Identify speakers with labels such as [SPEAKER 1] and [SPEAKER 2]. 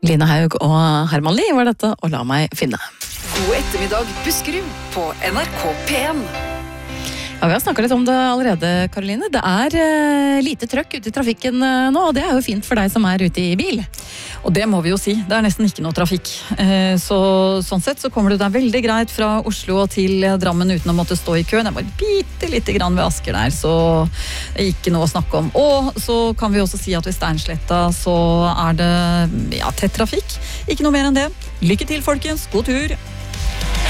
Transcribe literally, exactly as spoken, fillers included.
[SPEAKER 1] Lina Haug og Herman Lie var dette, og la meg finne.
[SPEAKER 2] God ettermiddag, Buskerud på N R K P en.
[SPEAKER 1] Ja, vi har snakket litt om det allerede, Karoline. Det er uh, lite trøkk ute i trafikken uh, nå, og det er jo fint for deg som er ute i bil.
[SPEAKER 3] Og det må vi jo si, det er nesten ikke noe trafikk. Eh, så sånn sett så kommer du deg veldig greit fra Oslo til Drammen uten å måtte stå i kø. Det er bare bitte lite grann ved Asker der, så det er ikke noe å snakke om. Og så kan vi også si at ved Steinsletta så er det ja, tett trafikk. Ikke noe mer enn det. Lykke til, folkens. God tur!